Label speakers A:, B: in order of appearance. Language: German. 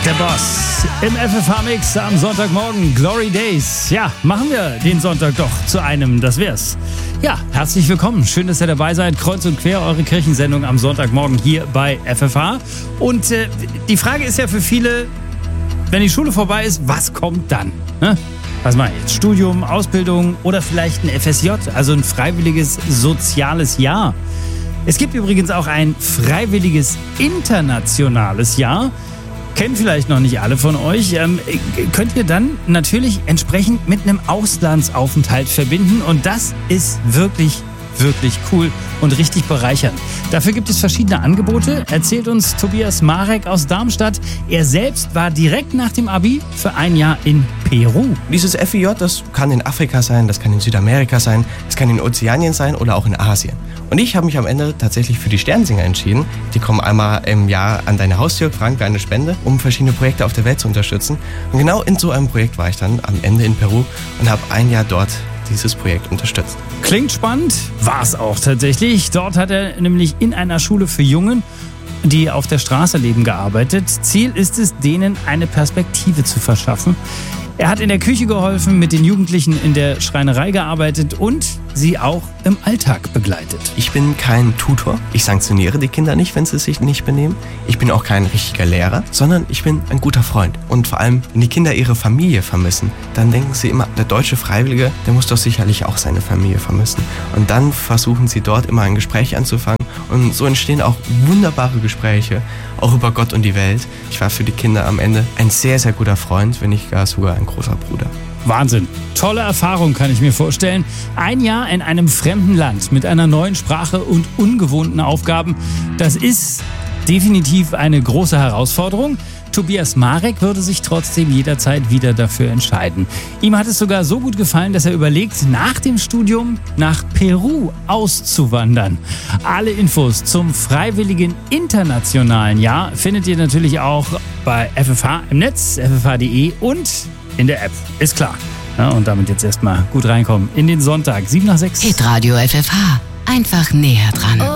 A: Der Boss im FFH-Mix am Sonntagmorgen. Glory Days. Ja, machen wir den Sonntag doch zu einem, das wär's. Ja, herzlich willkommen. Schön, dass ihr dabei seid. Kreuz und quer, eure Kirchensendung am Sonntagmorgen hier bei FFH. Und die Frage ist ja für viele, wenn die Schule vorbei ist, was kommt dann? Ne? Was mache ich jetzt? Studium, Ausbildung oder vielleicht ein FSJ, also ein freiwilliges soziales Jahr. Es gibt übrigens auch ein freiwilliges internationales Jahr. Kennen vielleicht noch nicht alle von euch. Könnt ihr dann natürlich entsprechend mit einem Auslandsaufenthalt verbinden. Und das ist wirklich, wirklich cool und richtig bereichernd. Dafür gibt es verschiedene Angebote, erzählt uns Tobias Marek aus Darmstadt. Er selbst war direkt nach dem Abi für ein Jahr in Peru.
B: Dieses FIJ, das kann in Afrika sein, das kann in Südamerika sein, das kann in Ozeanien sein oder auch in Asien. Und ich habe mich am Ende tatsächlich für die Sternsinger entschieden. Die kommen einmal im Jahr an deine Haustür, fragen für eine Spende, um verschiedene Projekte auf der Welt zu unterstützen. Und genau in so einem Projekt war ich dann am Ende in Peru und habe ein Jahr dort dieses Projekt unterstützt.
A: Klingt spannend, war es auch tatsächlich. Dort hat er nämlich in einer Schule für Jungen, die auf der Straße leben, gearbeitet. Ziel ist es, denen eine Perspektive zu verschaffen. Er hat in der Küche geholfen, mit den Jugendlichen in der Schreinerei gearbeitet und sie auch im Alltag begleitet.
B: Ich bin kein Tutor. Ich sanktioniere die Kinder nicht, wenn sie sich nicht benehmen. Ich bin auch kein richtiger Lehrer, sondern ich bin ein guter Freund. Und vor allem, wenn die Kinder ihre Familie vermissen, dann denken sie immer, der deutsche Freiwillige, der muss doch sicherlich auch seine Familie vermissen. Und dann versuchen sie dort immer ein Gespräch anzufangen. Und so entstehen auch wunderbare Gespräche, auch über Gott und die Welt. Ich war für die Kinder am Ende ein sehr, sehr guter Freund, wenn nicht gar sogar ein großer Bruder.
A: Wahnsinn. Tolle Erfahrung, kann ich mir vorstellen. Ein Jahr in einem fremden Land mit einer neuen Sprache und ungewohnten Aufgaben. Das ist definitiv eine große Herausforderung. Tobias Marek würde sich trotzdem jederzeit wieder dafür entscheiden. Ihm hat es sogar so gut gefallen, dass er überlegt, nach dem Studium nach Peru auszuwandern. Alle Infos zum freiwilligen internationalen Jahr findet ihr natürlich auch bei FFH im Netz, ffh.de und in der App. Ist klar. Ja, und damit jetzt erstmal gut reinkommen in den Sonntag, 7 nach 6.
C: Hitradio FFH. Einfach näher dran.